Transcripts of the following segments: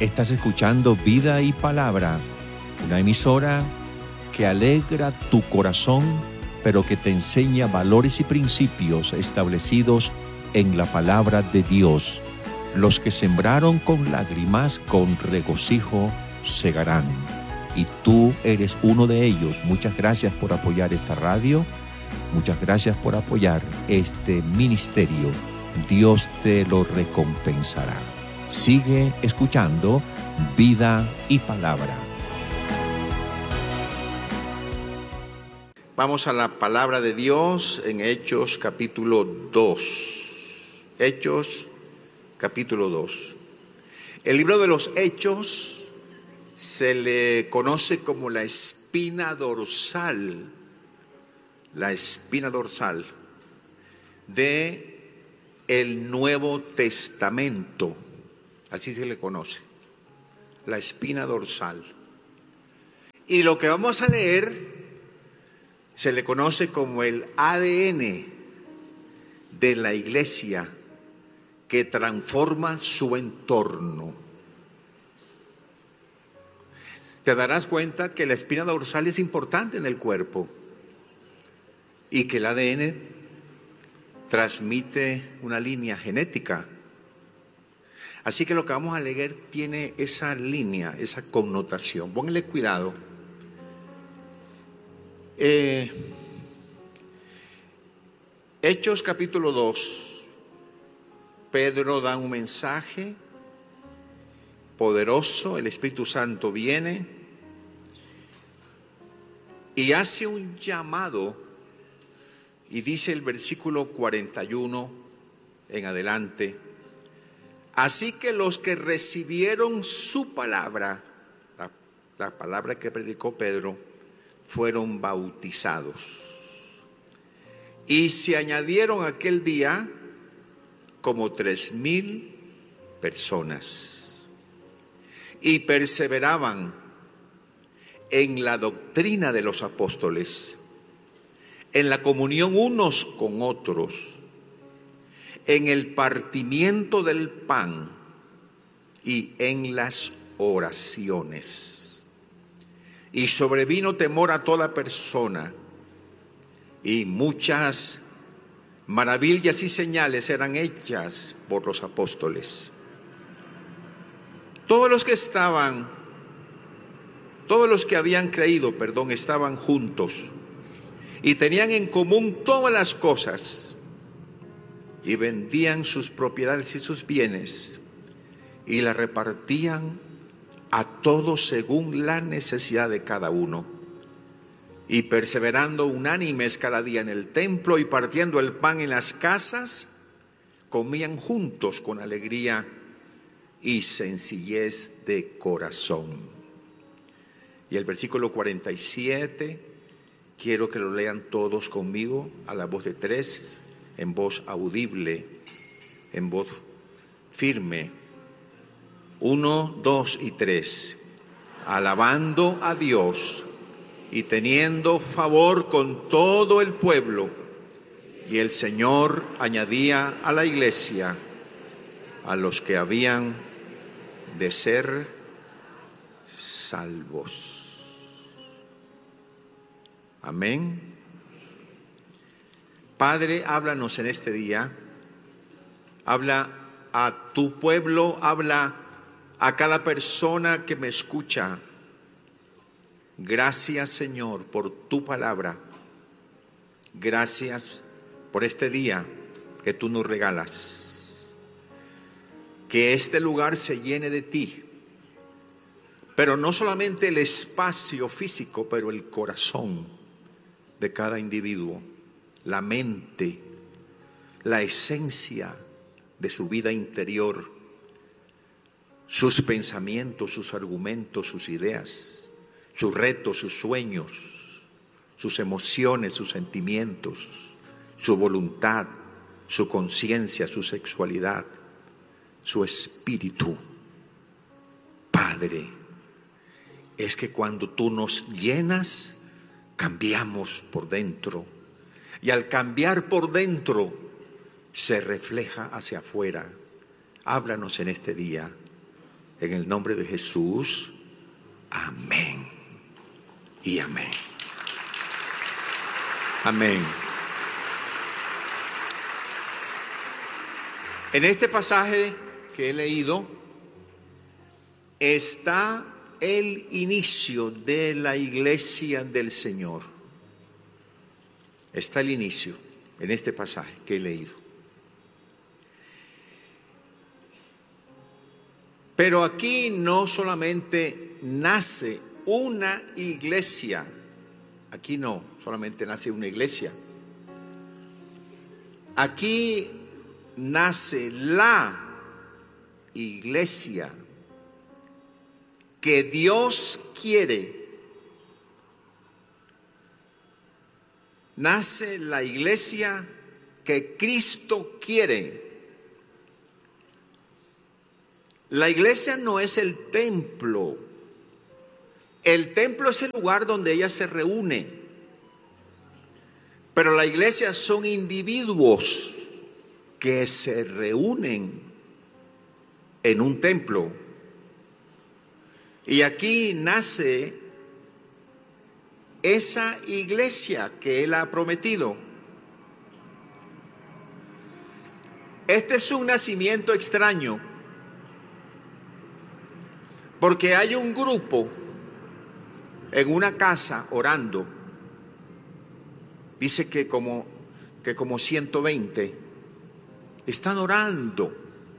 Estás escuchando Vida y Palabra, una emisora que alegra tu corazón, pero que te enseña valores y principios establecidos en la palabra de Dios. Los que sembraron con lágrimas, con regocijo segarán. Y tú eres uno de ellos. Muchas gracias por apoyar esta radio. Muchas gracias por apoyar este ministerio. Dios te lo recompensará. Sigue escuchando Vida y Palabra. Vamos a la palabra de Dios en Hechos capítulo 2. Hechos capítulo 2. El libro de los Hechos se le conoce como la espina dorsal. La espina dorsal de el Nuevo Testamento. Así se le conoce, la espina dorsal. Y lo que vamos a leer se le conoce como el ADN de la iglesia que transforma su entorno. Te darás cuenta que la espina dorsal es importante en el cuerpo y que el ADN transmite una línea genética. Así que lo que vamos a leer tiene esa línea, esa connotación. Pónganle cuidado. Hechos capítulo 2. Pedro da un mensaje poderoso, el Espíritu Santo viene y hace un llamado, y dice el versículo 41 en adelante: así que los que recibieron su palabra, la palabra que predicó Pedro, fueron bautizados. Y se añadieron aquel día como 3,000 personas. Y perseveraban en la doctrina de los apóstoles, en la comunión unos con otros, en el partimiento del pan y en las oraciones. Y sobrevino temor a toda persona, y muchas maravillas y señales eran hechas por los apóstoles. Todos los que habían creído, estaban juntos y tenían en común todas las cosas, y vendían sus propiedades y sus bienes y las repartían a todos según la necesidad de cada uno. Y perseverando unánimes cada día en el templo y partiendo el pan en las casas, comían juntos con alegría y sencillez de corazón. Y el versículo 47, quiero que lo lean todos conmigo a la voz de 3, en voz audible, en voz firme. 1, 2 y 3. Alabando a Dios y teniendo favor con todo el pueblo. Y el Señor añadía a la iglesia a los que habían de ser salvos. Amén. Padre, háblanos en este día. Habla a tu pueblo, habla a cada persona que me escucha. Gracias, Señor, por tu palabra. Gracias por este día que tú nos regalas. Que este lugar se llene de ti. Pero no solamente el espacio físico, pero el corazón de cada individuo, la mente, la esencia de su vida interior, sus pensamientos, sus argumentos, sus ideas, sus retos, sus sueños, sus emociones, sus sentimientos, su voluntad, su conciencia, su sexualidad, su espíritu. Padre, es que cuando tú nos llenas, cambiamos por dentro. Y al cambiar por dentro, se refleja hacia afuera. Háblanos en este día. En el nombre de Jesús, amén y amén. Amén. En este pasaje que he leído está el inicio de la iglesia del Señor. Está el inicio en este pasaje que he leído. Pero aquí no solamente nace una iglesia, aquí no solamente nace una iglesia, aquí nace la iglesia que Dios quiere. Nace la iglesia que Cristo quiere. La iglesia no es el templo. El templo es el lugar donde ella se reúne. Pero la iglesia son individuos que se reúnen en un templo. Y aquí nace esa iglesia que Él ha prometido. Este es un nacimiento extraño, porque hay un grupo en una casa orando. Dice que como 120 están orando.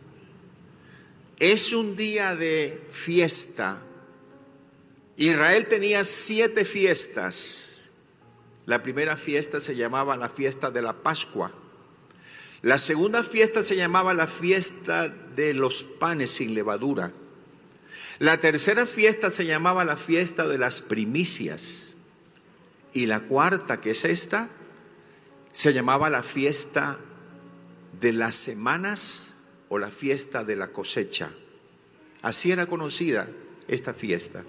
Es un día de fiesta. Israel tenía 7 fiestas. La primera fiesta se llamaba la fiesta de la Pascua. La segunda fiesta se llamaba la fiesta de los panes sin levadura. La tercera fiesta se llamaba la fiesta de las primicias. Y la cuarta, que es esta, se llamaba la fiesta de las semanas o la fiesta de la cosecha. Así era conocida esta fiesta.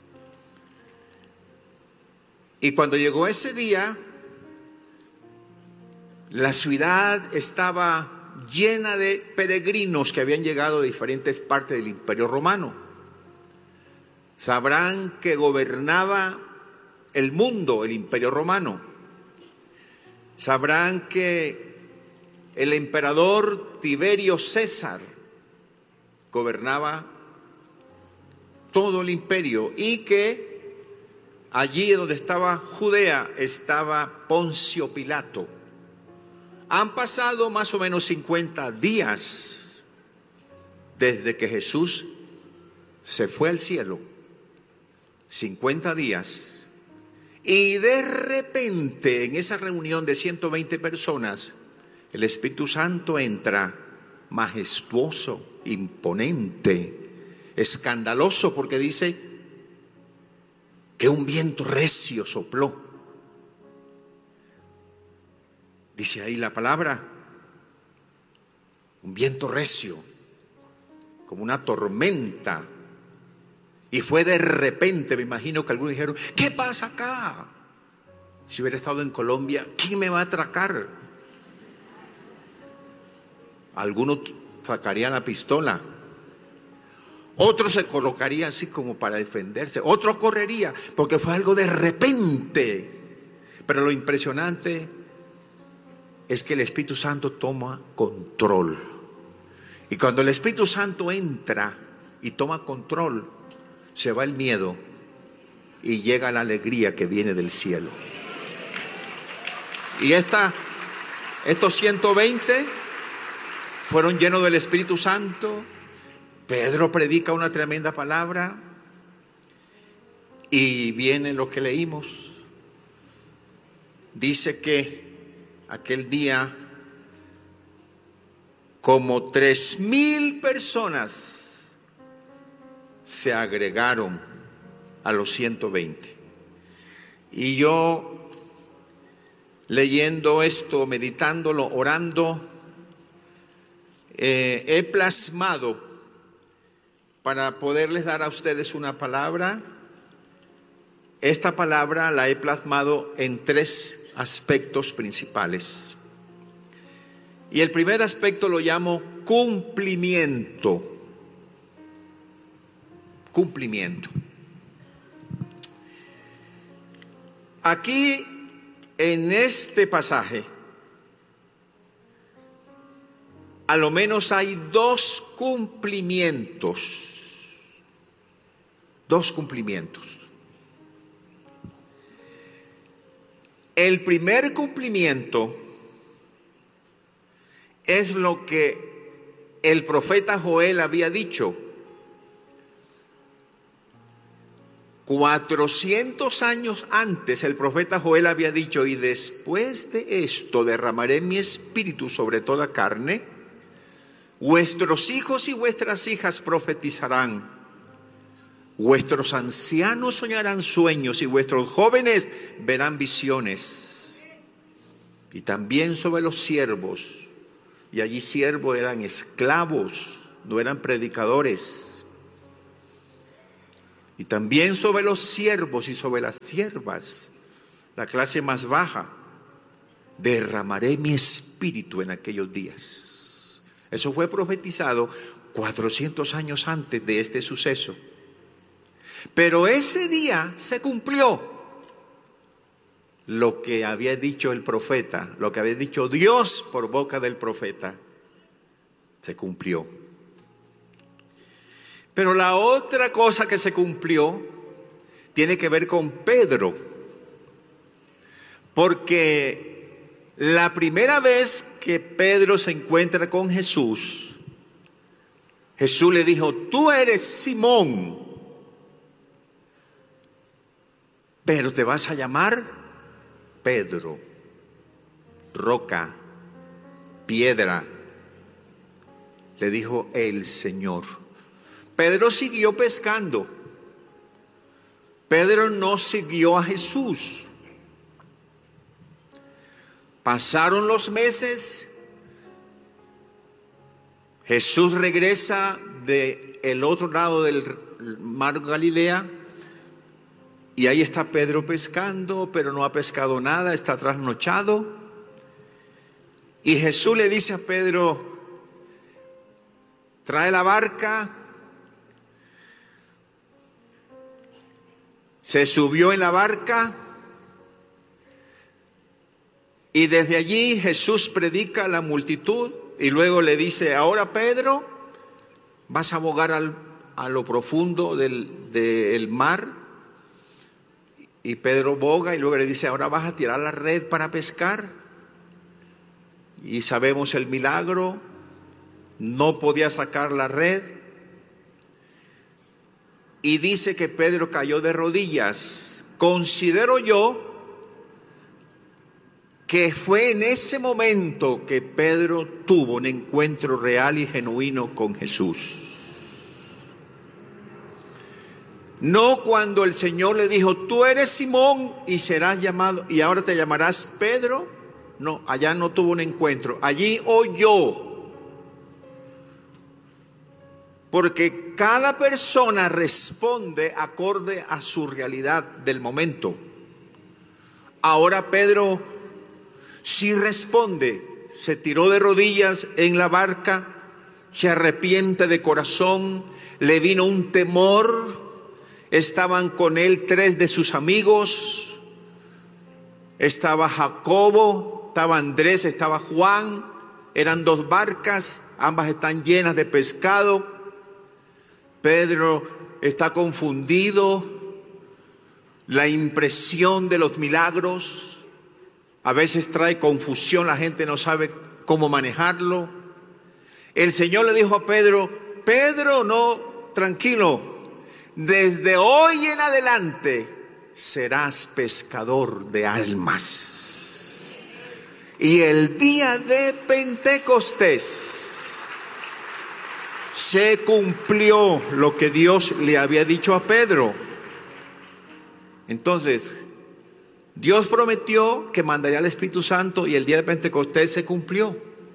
Y cuando llegó ese día, la ciudad estaba llena de peregrinos que habían llegado de diferentes partes del Imperio Romano. Sabrán que gobernaba el mundo el Imperio Romano. Sabrán que el emperador Tiberio César gobernaba todo el imperio y que allí donde estaba Judea estaba Poncio Pilato. Han pasado más o menos 50 días desde que Jesús se fue al cielo. 50 días. Y de repente en esa reunión de 120 personas, el Espíritu Santo entra majestuoso, imponente, escandaloso, porque dice que un viento recio sopló. Dice ahí la palabra, un viento recio, como una tormenta. Y fue de repente. Me imagino que algunos dijeron: ¿qué pasa acá? Si hubiera estado en Colombia, ¿quién me va a atracar? Algunos sacarían la pistola, otro se colocaría así como para defenderse, otro correría, porque fue algo de repente. Pero lo impresionante es que el Espíritu Santo toma control. Y cuando el Espíritu Santo entra y toma control, se va el miedo y llega la alegría que viene del cielo. Y estos 120 fueron llenos del Espíritu Santo. Pedro predica una tremenda palabra y viene lo que leímos. Dice que aquel día como 3,000 personas se agregaron a los 120. Y yo, leyendo esto, meditándolo, orando, he plasmado para poderles dar a ustedes una palabra. Esta palabra la he plasmado en 3 aspectos principales. Y el primer aspecto lo llamo cumplimiento. cumplimiento. Aquí, en este pasaje, a lo menos hay dos cumplimientos. Dos cumplimientos. El primer cumplimiento es lo que el profeta Joel había dicho. 400 años antes el profeta Joel había dicho: y después de esto derramaré mi espíritu sobre toda carne, vuestros hijos y vuestras hijas profetizarán, vuestros ancianos soñarán sueños y vuestros jóvenes verán visiones. Y también sobre los siervos, y allí siervos eran esclavos, no eran predicadores. Y también sobre los siervos y sobre las siervas, la clase más baja, derramaré mi espíritu en aquellos días. Eso fue profetizado 400 años antes de este suceso. Pero ese día se cumplió lo que había dicho el profeta, lo que había dicho Dios por boca del profeta, se cumplió. Pero la otra cosa que se cumplió tiene que ver con Pedro, porque la primera vez que Pedro se encuentra con Jesús, Jesús le dijo: tú eres Simón, pero te vas a llamar Pedro, roca, piedra, le dijo el Señor. Pedro siguió pescando. Pedro no siguió a Jesús. Pasaron los meses. Jesús regresa del otro lado del mar Galilea. Y ahí está Pedro pescando, pero no ha pescado nada, está trasnochado. Y Jesús le dice a Pedro: trae la barca. Se subió en la barca y desde allí Jesús predica a la multitud y luego le dice: ahora Pedro, vas a bogar a lo profundo del mar. Y Pedro boga y luego le dice: ahora vas a tirar la red para pescar. Y sabemos el milagro, no podía sacar la red. Y dice que Pedro cayó de rodillas. Considero yo que fue en ese momento que Pedro tuvo un encuentro real y genuino con Jesús. No cuando el Señor le dijo: tú eres Simón y serás llamado, y ahora te llamarás Pedro. No, allá no tuvo un encuentro. Allí oyó. Porque cada persona responde acorde a su realidad del momento. Ahora Pedro sí responde. Se tiró de rodillas en la barca, se arrepiente de corazón, le vino un temor. Estaban con él 3 de sus amigos. Estaba Jacobo, estaba Andrés, estaba Juan. Eran 2 barcas, ambas están llenas de pescado. Pedro está confundido. La impresión de los milagros a veces trae confusión, la gente no sabe cómo manejarlo. El Señor le dijo a Pedro: Pedro, no, tranquilo, desde hoy en adelante serás pescador de almas. Y el día de Pentecostés se cumplió lo que Dios le había dicho a Pedro. Entonces, Dios prometió que mandaría al Espíritu Santo y el día de Pentecostés se cumplió.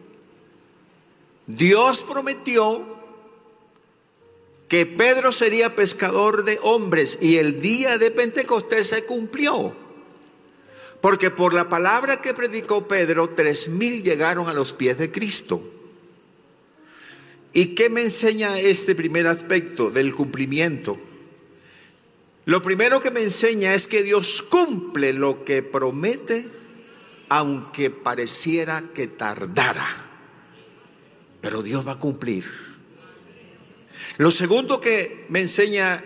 Dios prometió que Pedro sería pescador de hombres y el día de Pentecostés se cumplió. Porque por la palabra que predicó Pedro, 3,000 llegaron a los pies de Cristo. ¿Y qué me enseña este primer aspecto del cumplimiento? Lo primero que me enseña es que Dios cumple lo que promete, aunque pareciera que tardara. Pero Dios va a cumplir. Lo segundo que me enseña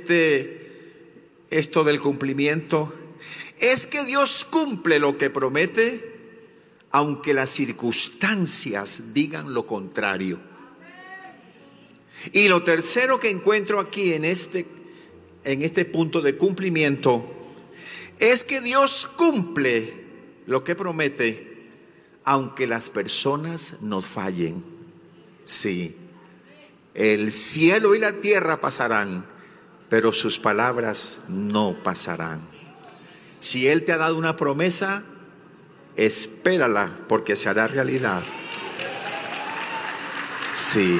esto del cumplimiento es que Dios cumple lo que promete, aunque las circunstancias digan lo contrario. Y lo tercero que encuentro aquí en este punto de cumplimiento es que Dios cumple lo que promete, aunque las personas nos fallen. Sí, el cielo y la tierra pasarán, pero sus palabras no pasarán. Si Él te ha dado una promesa, espérala, porque se hará realidad. Sí.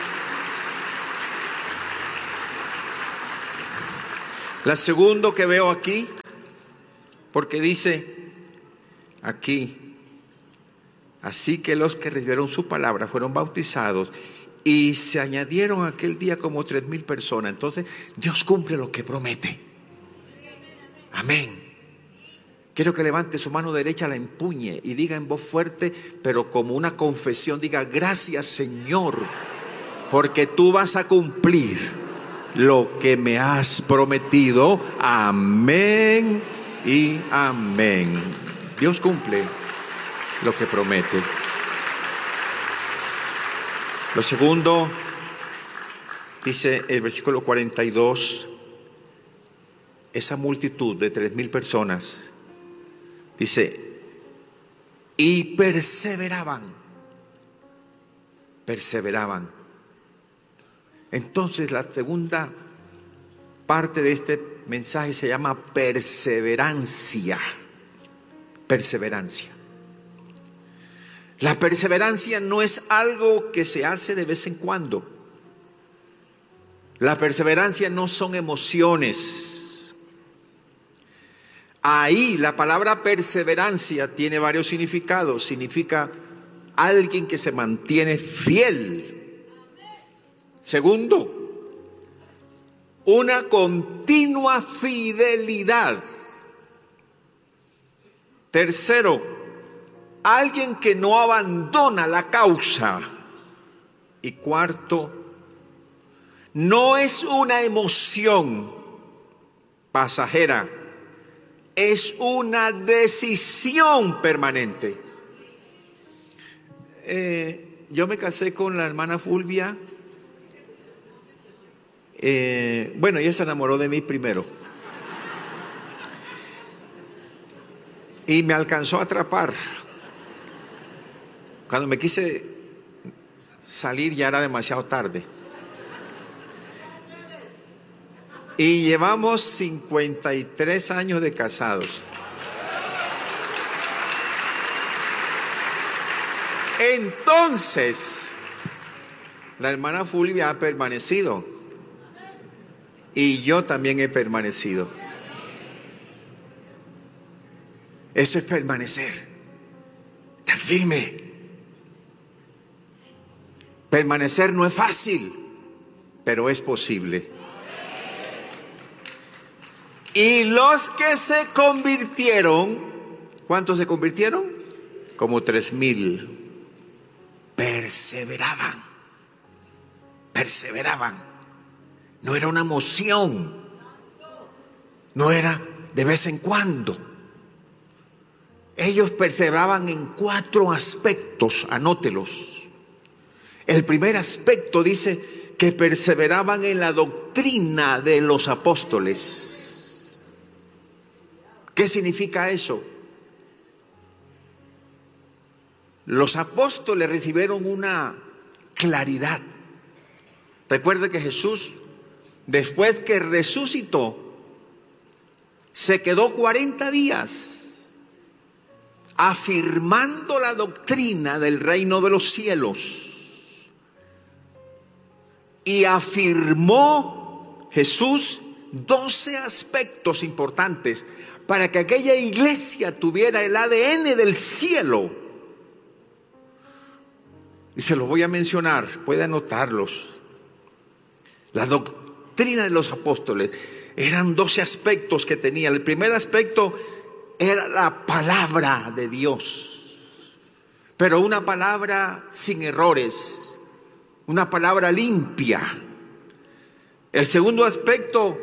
La segunda que veo aquí, porque dice aquí, así que los que recibieron su palabra fueron bautizados y se añadieron aquel día como 3,000 personas. Entonces Dios cumple lo que promete. Amén. Quiero que levante su mano derecha, la empuñe y diga en voz fuerte, pero como una confesión, diga: gracias, Señor, porque tú vas a cumplir lo que me has prometido. Amén y amén. Dios cumple lo que promete. Lo segundo, dice el versículo 42, esa multitud de 3,000 personas, dice, y perseveraban. Entonces la segunda parte de este mensaje se llama perseverancia. Perseverancia. La perseverancia no es algo que se hace de vez en cuando. La perseverancia no son emociones. Ahí la palabra perseverancia tiene varios significados. Significa alguien que se mantiene fiel. Segundo, una continua fidelidad. Tercero, alguien que no abandona la causa. Y cuarto, no es una emoción pasajera, es una decisión permanente. Yo me casé con la hermana Fulvia. Ella se enamoró de mí primero y me alcanzó a atrapar. Cuando me quise salir ya era demasiado tarde. Y llevamos 53 años de casados. Entonces, la hermana Fulvia ha permanecido. Y yo también he permanecido. Eso es permanecer. Estar firme. Permanecer no es fácil, pero es posible. Y los que se convirtieron, ¿cuántos se convirtieron? Como 3,000. Perseveraban. No era una emoción, no era de vez en cuando. Ellos perseveraban en 4 aspectos, anótelos. El primer aspecto dice que perseveraban en la doctrina de los apóstoles. ¿Qué significa eso? Los apóstoles recibieron una claridad. Recuerde que Jesús, después que resucitó, se quedó 40 días afirmando la doctrina del reino de los cielos. Y afirmó Jesús 12 aspectos importantes para que aquella iglesia tuviera el ADN del cielo. Y se los voy a mencionar, puede anotarlos. La doctrina de los apóstoles. Eran 12 aspectos que tenía. El primer aspecto era la palabra de Dios, pero una palabra sin errores, una palabra limpia. El segundo aspecto,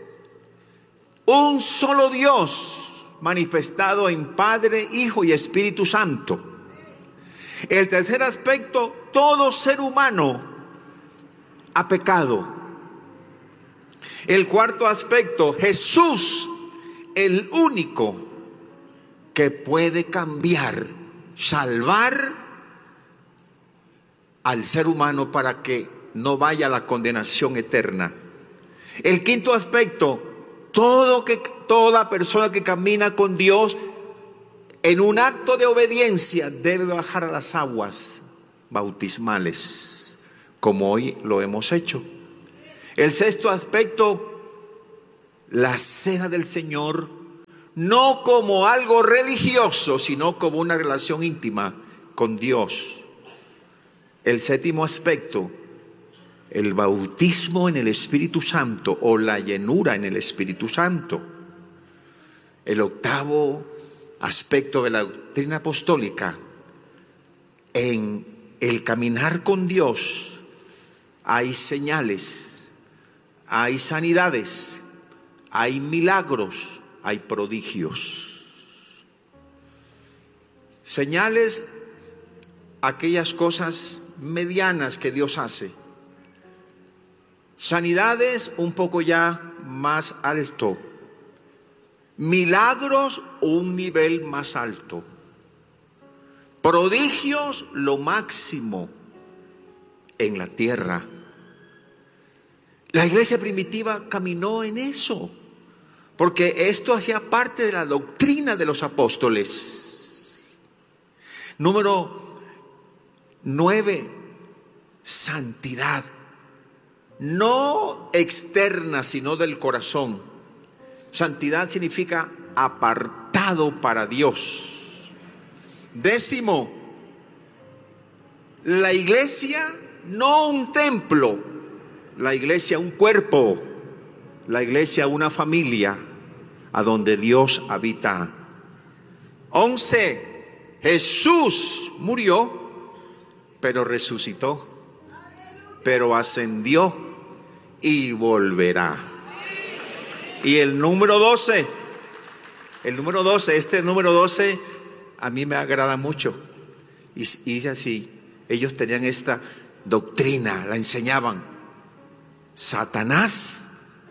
un solo Dios manifestado en Padre, Hijo y Espíritu Santo. El tercer aspecto, todo ser humano ha pecado. El cuarto aspecto, Jesús, el único que puede cambiar, salvar al ser humano para que no vaya a la condenación eterna. El quinto aspecto, toda persona que camina con Dios en un acto de obediencia debe bajar a las aguas bautismales, como hoy lo hemos hecho. El sexto aspecto, la cena del Señor, no como algo religioso, sino como una relación íntima con Dios. El séptimo aspecto, el bautismo en el Espíritu Santo o la llenura en el Espíritu Santo. El octavo aspecto de la doctrina apostólica, en el caminar con Dios hay señales, hay sanidades, hay milagros, hay prodigios. Señales, aquellas cosas medianas que Dios hace. Sanidades, un poco ya más alto. Milagros, un nivel más alto. Prodigios, lo máximo en la tierra. La iglesia primitiva caminó en eso, porque esto hacía parte de la doctrina de los apóstoles. Número 9, santidad. No externa, sino del corazón. Santidad significa apartado para Dios. 10, la iglesia no un templo, la iglesia un cuerpo, la iglesia una familia a donde Dios habita. 11, Jesús murió, pero resucitó, pero ascendió y volverá. Y el número 12, este número 12 a mí me agrada mucho. Y dice así, ellos tenían esta doctrina, la enseñaban. Satanás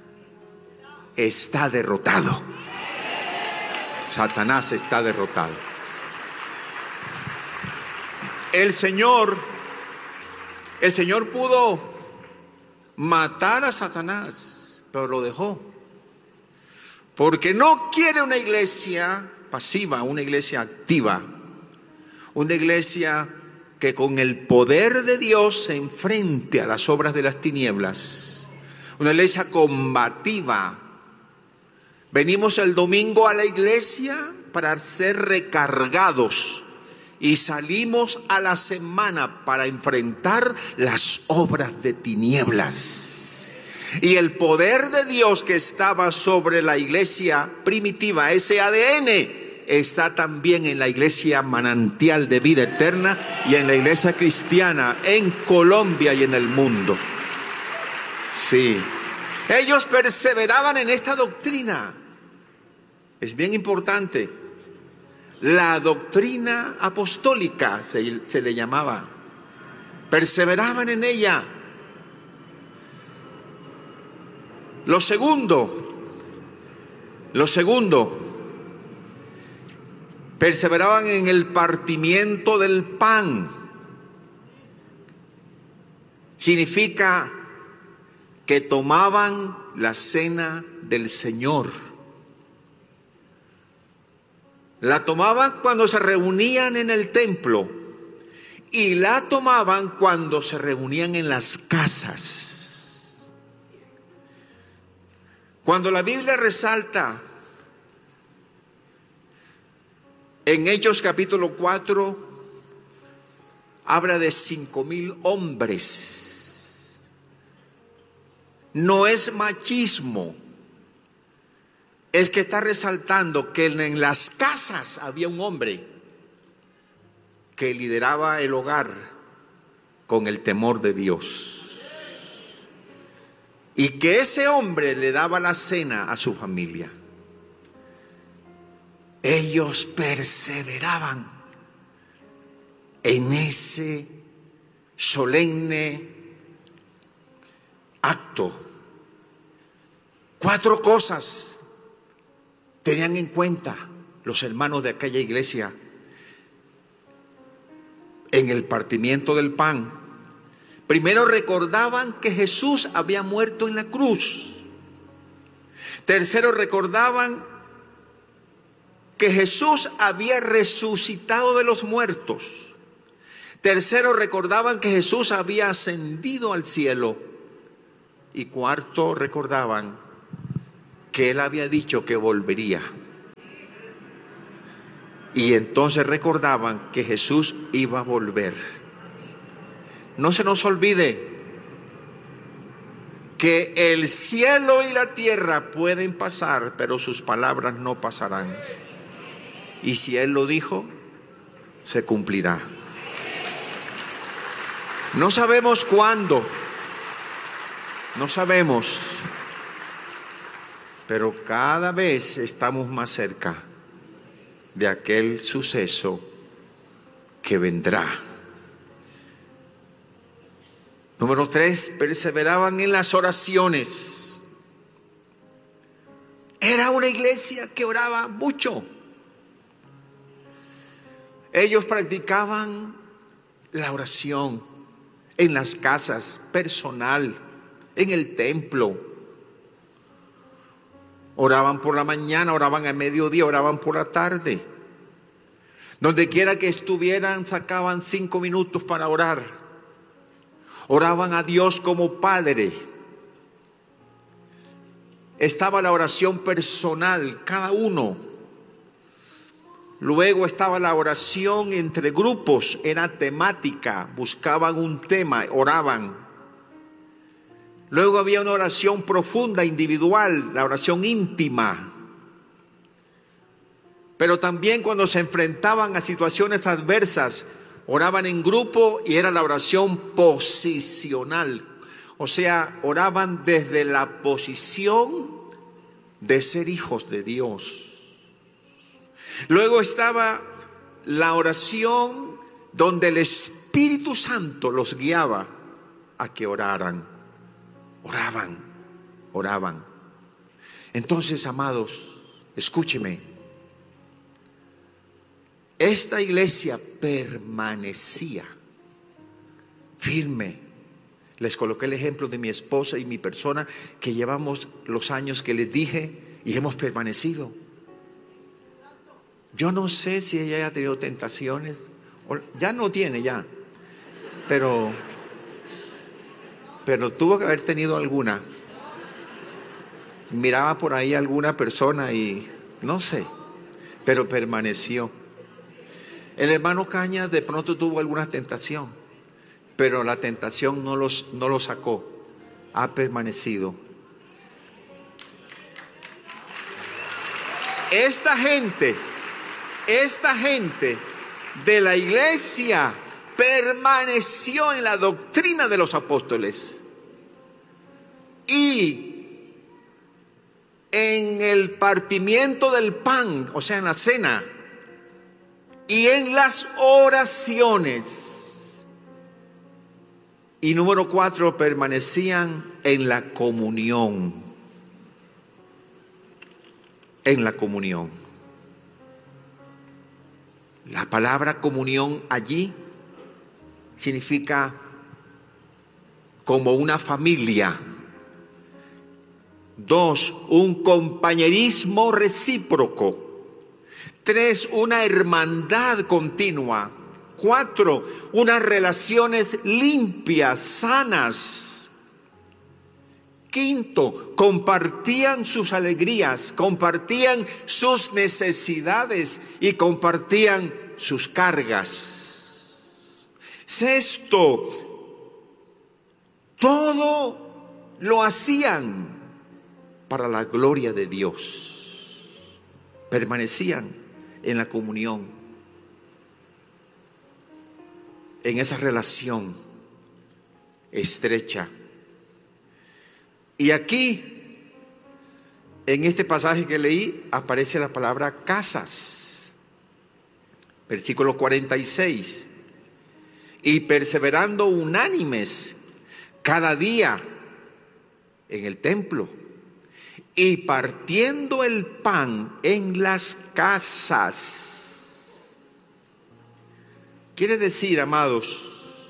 está derrotado. Satanás está derrotado. El Señor pudo matar a Satanás, pero lo dejó. Porque no quiere una iglesia pasiva, una iglesia activa, una iglesia que con el poder de Dios se enfrente a las obras de las tinieblas, una iglesia combativa. Venimos el domingo a la iglesia para ser recargados y salimos a la semana para enfrentar las obras de tinieblas. Y el poder de Dios que estaba sobre la iglesia primitiva, ese ADN, está también en la iglesia manantial de vida eterna y en la iglesia cristiana en Colombia y en el mundo. Sí, ellos perseveraban en esta doctrina. Es bien importante. La doctrina apostólica se le llamaba. Perseveraban en ella. Lo segundo, perseveraban en el partimiento del pan. Significa que tomaban la cena del Señor. La tomaban cuando se reunían en el templo y la tomaban cuando se reunían en las casas. Cuando la Biblia resalta en Hechos capítulo 4, habla de 5,000 hombres. No es machismo, es que está resaltando que en las casas había un hombre que lideraba el hogar con el temor de Dios, y que ese hombre le daba la cena a su familia. Ellos perseveraban en ese solemne acto. 4 cosas tenían en cuenta los hermanos de aquella iglesia en el partimiento del pan. Primero, recordaban que Jesús había muerto en la cruz. Tercero, recordaban que Jesús había resucitado de los muertos. Tercero, recordaban que Jesús había ascendido al cielo. Y cuarto, recordaban que Él había dicho que volvería. Y entonces recordaban que Jesús iba a volver. No se nos olvide que el cielo y la tierra pueden pasar, pero sus palabras no pasarán. Y si Él lo dijo, se cumplirá. No sabemos cuándo, no sabemos, pero cada vez estamos más cerca de aquel suceso que vendrá. Número 3, perseveraban en las oraciones. Era una iglesia que oraba mucho. Ellos practicaban la oración en las casas, personal, en el templo. Oraban por la mañana, oraban a mediodía, oraban por la tarde. Donde quiera que estuvieran, sacaban 5 minutos para orar. Oraban a Dios como Padre. Estaba la oración personal, cada uno. Luego estaba la oración entre grupos, era temática, buscaban un tema, oraban. Luego había una oración profunda, individual, la oración íntima. Pero también cuando se enfrentaban a situaciones adversas, oraban en grupo y era la oración posicional. O sea, oraban desde la posición de ser hijos de Dios. Luego estaba la oración donde el Espíritu Santo los guiaba a que oraran. Oraban. Entonces, amados, escúcheme. Esta iglesia permanecía firme. Les coloqué el ejemplo de mi esposa y mi persona, que llevamos los años que les dije y hemos permanecido. Yo no sé si ella haya tenido tentaciones, ya no tiene ya, pero tuvo que haber tenido alguna. Miraba por ahí a alguna persona y no sé, pero permaneció. El hermano Cañas de pronto tuvo alguna tentación, pero la tentación no lo sacó, ha permanecido. Esta gente de la iglesia permaneció en la doctrina de los apóstoles y en el partimiento del pan, o sea, en la cena, y en las oraciones. Y número 4, permanecían en la comunión. En la comunión. La palabra comunión allí significa como una familia. 2, un compañerismo recíproco. 3, una hermandad continua. 4, unas relaciones limpias, sanas. 5, compartían sus alegrías, compartían sus necesidades y compartían sus cargas. 6, todo lo hacían para la gloria de Dios. permanecían en la comunión, en esa relación estrecha. Y aquí, en este pasaje que leí, aparece la palabra casas. Versículo 46. Y perseverando unánimes cada día en el templo y partiendo el pan en las casas. Quiere decir, amados,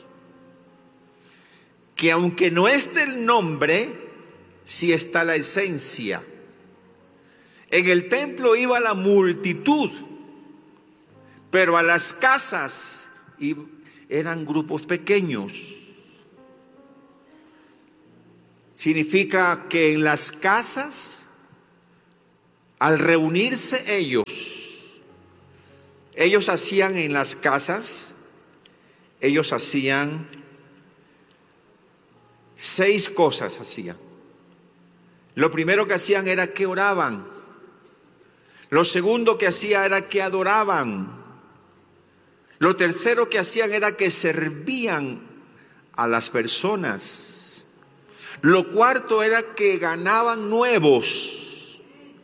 que aunque no esté el nombre, sí está la esencia. En el templo iba la multitud, pero a las casas eran grupos pequeños. Significa que en las casas, al reunirse ellos hacían en las casas, ellos hacían 6 cosas hacían. Lo primero que hacían era que oraban. Lo segundo que hacían era que adoraban. Lo tercero que hacían era que servían a las personas. Lo cuarto era que ganaban nuevos.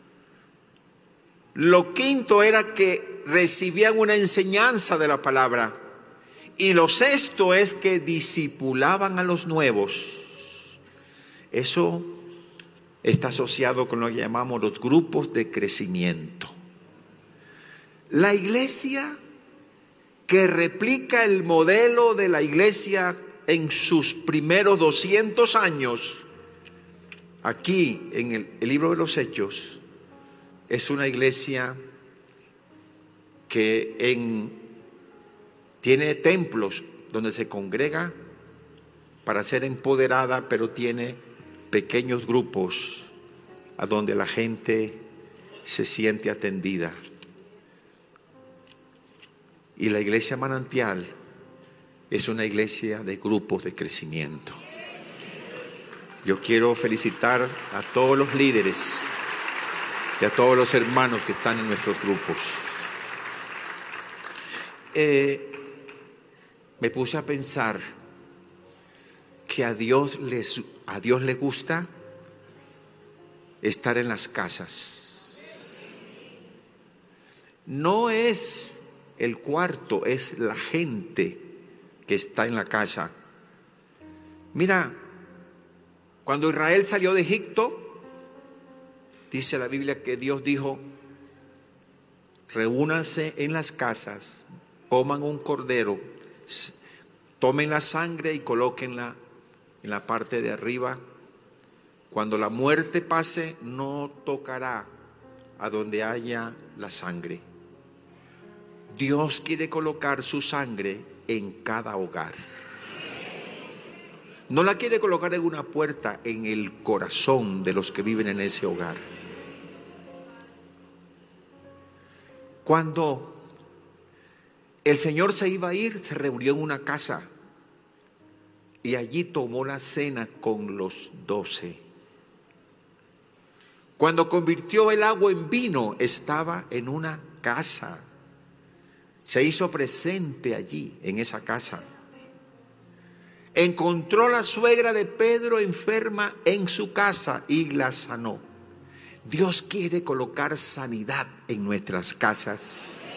Lo quinto era que recibían una enseñanza de la palabra. Y lo sexto es que discipulaban a los nuevos. Eso está asociado con lo que llamamos los grupos de crecimiento. La iglesia que replica el modelo de la iglesia en sus primeros 200 años, aquí en el libro de los Hechos, es una iglesia que tiene templos donde se congrega para ser empoderada, pero tiene pequeños grupos a donde la gente se siente atendida. Y la iglesia Manantial es una iglesia de grupos de crecimiento. Yo quiero felicitar a todos los líderes y a todos los hermanos que están en nuestros grupos. Me puse a pensar que a Dios le gusta estar en las casas. No es el cuarto, es la gente que está en la casa. Mira, cuando Israel salió de Egipto, dice la Biblia que Dios dijo: reúnanse en las casas, coman un cordero, tomen la sangre y colóquenla en la parte de arriba. Cuando la muerte pase, no tocará a donde haya la sangre. Dios quiere colocar su sangre en cada hogar. No la quiere colocar en una puerta, en el corazón de los que viven en ese hogar. Cuando el Señor se iba a ir, se reunió en una casa y allí tomó la cena con los 12. Cuando convirtió el agua en vino, estaba en una casa. Se hizo presente allí, en esa casa. Encontró a la suegra de Pedro enferma en su casa y la sanó. Dios quiere colocar sanidad en nuestras casas.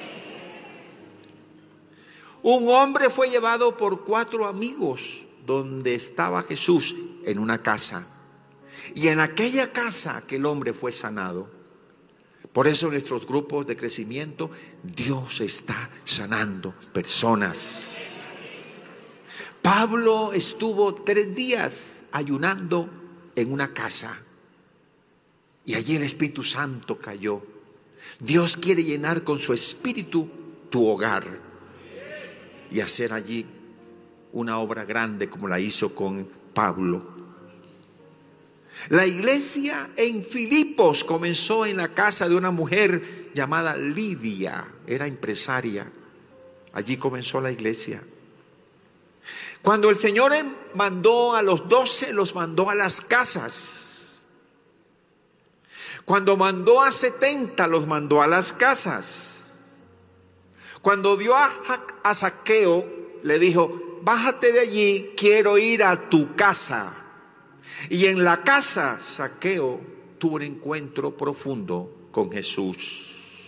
Un hombre fue llevado por 4 amigos donde estaba Jesús, en una casa. Y en aquella casa aquel hombre fue sanado. Por eso en nuestros grupos de crecimiento Dios está sanando personas. Pablo estuvo 3 días ayunando en una casa y allí el Espíritu Santo cayó. Dios quiere llenar con su Espíritu tu hogar y hacer allí una obra grande como la hizo con Pablo. La iglesia en Filipos comenzó en la casa de una mujer llamada Lidia, era empresaria. Allí comenzó la iglesia. Cuando el Señor mandó a los 12, los mandó a las casas. Cuando mandó a 70, los mandó a las casas. Cuando vio a Zaqueo, le dijo: bájate de allí, quiero ir a tu casa. Y en la casa, Zaqueo tuvo un encuentro profundo con Jesús.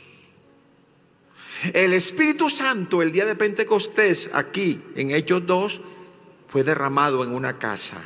El Espíritu Santo, el día de Pentecostés, aquí en Hechos 2, fue derramado en una casa.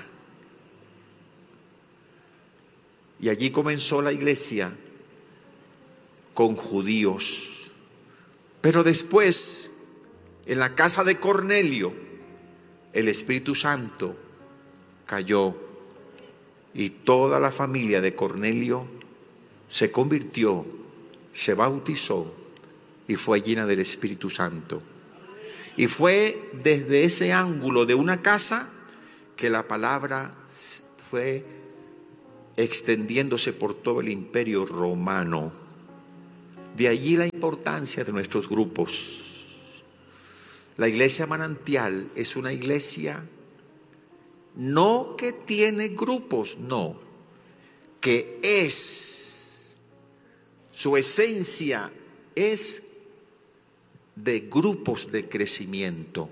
Y allí comenzó la iglesia con judíos. Pero después, en la casa de Cornelio, el Espíritu Santo cayó y toda la familia de Cornelio se convirtió, se bautizó y fue llena del Espíritu Santo. Y fue desde ese ángulo de una casa que la palabra fue extendiéndose por todo el imperio romano. De allí la importancia de nuestros grupos. La iglesia Manantial es una iglesia no que tiene grupos, no, que es, su esencia es de grupos de crecimiento.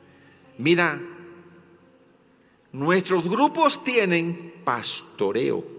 Mira, nuestros grupos tienen pastoreo.